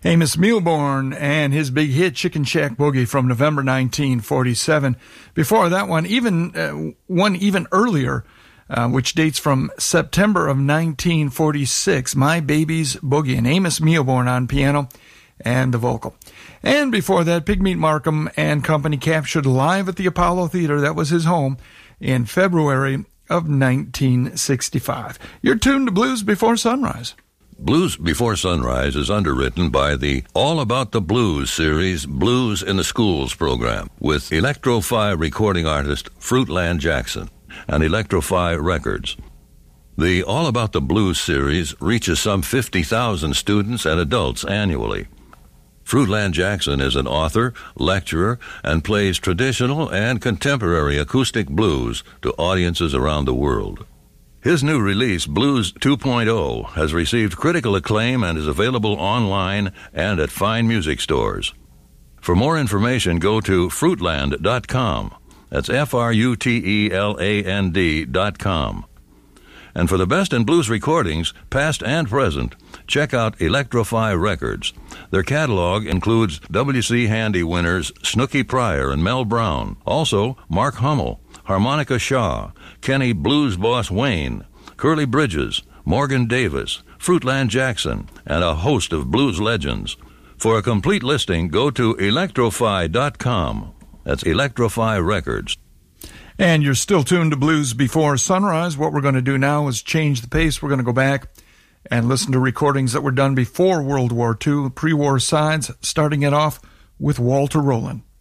Amos Milbourne and his big hit Chicken Shack Boogie from November 1947. Before that one even earlier, which dates from September of 1946, My Baby's Boogie, and Amos Milbourne on piano and the vocal. And before that, Pigmeat Markham and Company, captured live at the Apollo Theater. That was his home in February of 1965. You're tuned to Blues Before Sunrise. Blues Before Sunrise is underwritten by the All About the Blues series, Blues in the Schools program, with Electro-Fi recording artist Fruitland Jackson and Electro-Fi Records. The All About the Blues series reaches some 50,000 students and adults annually. Fruitland Jackson is an author, lecturer, and plays traditional and contemporary acoustic blues to audiences around the world. His new release, Blues 2.0, has received critical acclaim and is available online and at fine music stores. For more information, go to fruitland.com. That's Fruteland.com. And for the best in blues recordings, past and present, check out Electro-Fi Records. Their catalog includes W.C. Handy winners Snooky Pryor and Mel Brown, also Mark Hummel, Harmonica Shaw, Kenny Blues Boss Wayne, Curly Bridges, Morgan Davis, Fruitland Jackson, and a host of blues legends. For a complete listing, go to electrofi.com. That's Electro-Fi Records. And you're still tuned to Blues Before Sunrise. What we're going to do now is change the pace. We're going to go back and listen to recordings that were done before World War II, pre-war sides, starting it off with Walter Rowland.